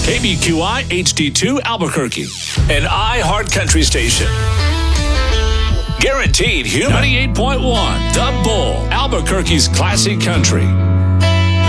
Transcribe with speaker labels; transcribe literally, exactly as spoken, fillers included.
Speaker 1: K B Q I H D two Albuquerque, an iHeart Country station. Guaranteed Human. ninety-eight point one The Bull, Albuquerque's classic country.